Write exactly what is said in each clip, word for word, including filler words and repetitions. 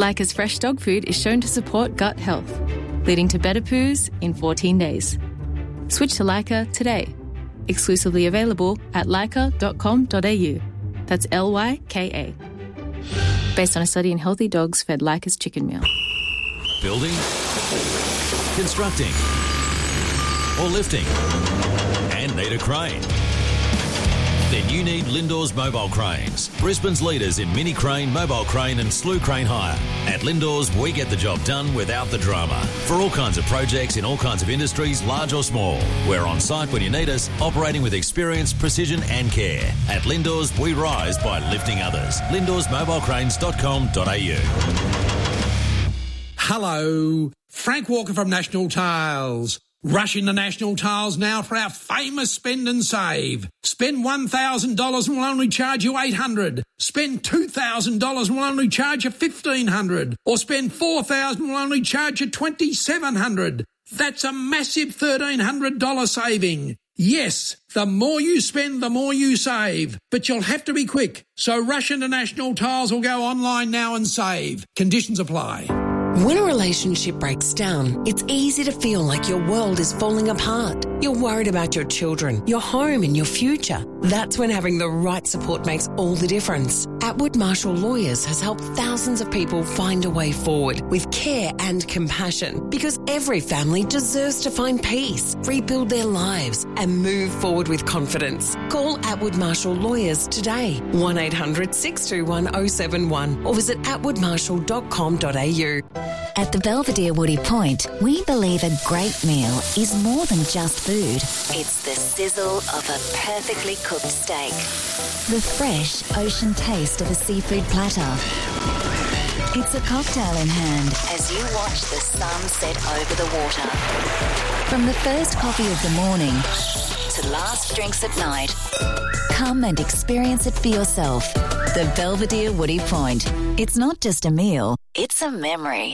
Leica's fresh dog food is shown to support gut health, leading to better poos in fourteen days. Switch to Leica today. Exclusively available at leica dot com dot a u. That's L Y K A. Based on a study in healthy dogs fed Leica's chicken meal. Building, constructing, or lifting, and need a crane? Then you need Lindor's Mobile Cranes, Brisbane's leaders in mini crane, mobile crane and slew crane hire. At Lindor's, we get the job done without the drama. For all kinds of projects in all kinds of industries, large or small. We're on site when you need us, operating with experience, precision and care. At Lindor's, we rise by lifting others. lindors mobile cranes dot com dot a u. Hello, Frank Walker from National Tiles. Rush into National Tiles now for our famous spend and save. Spend one thousand dollars and we'll only charge you eight hundred dollars. Spend two thousand dollars and we'll only charge you fifteen hundred dollars. Or spend four thousand dollars and we'll only charge you twenty-seven hundred dollars. That's a massive thirteen hundred dollars saving. Yes, the more you spend, the more you save. But you'll have to be quick. So rush into National Tiles or go online now and save. Conditions apply. When a relationship breaks down, it's easy to feel like your world is falling apart. You're worried about your children, your home and your future. That's when having the right support makes all the difference. Atwood Marshall Lawyers has helped thousands of people find a way forward with care and compassion, because every family deserves to find peace, rebuild their lives and move forward with confidence. Call Atwood Marshall Lawyers today, one eight hundred six two one oh seven one, or visit atwood marshall dot com dot a u. At the Belvedere Woody Point, we believe a great meal is more than just food. It's the sizzle of a perfectly cooked steak, the fresh ocean taste of a seafood platter. It's a cocktail in hand as you watch the sun set over the water. From the first coffee of the morning to last drinks at night, come and experience it for yourself. The Belvedere Woody Point. It's not just a meal, it's a memory.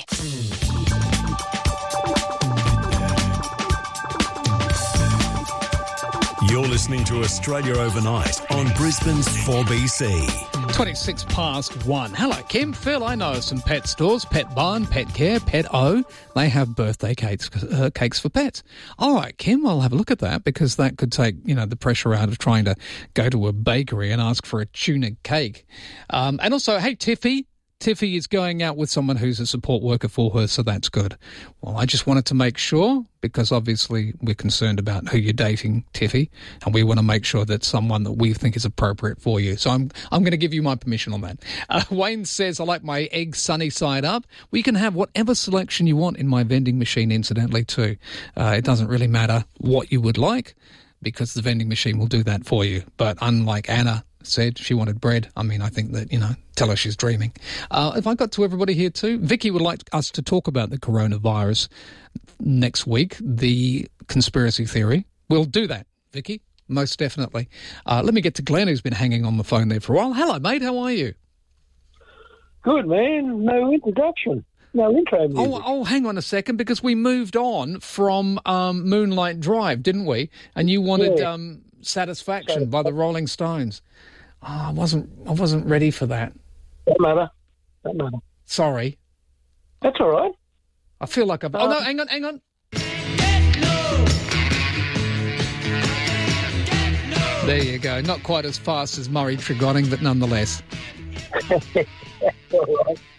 You're listening to Australia Overnight on Brisbane's four B C. twenty-six past one. Hello, Kim. Phil, I know some pet stores, Pet Barn, Pet Care, Pet O. They have birthday cakes uh, cakes for pets. All right, Kim, I'll have a look at that, because that could take, you know, the pressure out of trying to go to a bakery and ask for a tuna cake. Um, and also, hey, Tiffy. Tiffy is going out with someone who's a support worker for her, so that's good. Well, I just wanted to make sure, because obviously we're concerned about who you're dating, Tiffy, and we want to make sure that someone that we think is appropriate for you. So I'm I'm going to give you my permission on that. Uh, Wayne says, I like my eggs sunny side up. We can have whatever selection you want in my vending machine, incidentally, too. Uh, it doesn't really matter what you would like, because the vending machine will do that for you. But unlike Anna said, she wanted bread. I mean, I think that, you know, tell her she's dreaming. Uh, have I got to everybody here too? Vicky would like us to talk about the coronavirus next week, the conspiracy theory. We'll do that, Vicky, most definitely. Uh, let me get to Glenn, who's been hanging on the phone there for a while. Hello, mate. How are you? Good, man. No introduction. No intro music. Oh, oh, hang on a second, because we moved on from um, Moonlight Drive, didn't we? And you wanted Yeah. um, Satisfaction by the Rolling Stones. Oh, I wasn't. I wasn't ready for that. Don't matter. Don't matter. Sorry. That's all right. I feel like I've. Oh no! Hang on, hang on. There you go. Not quite as fast as Murray Tregoning, but nonetheless. That's all right.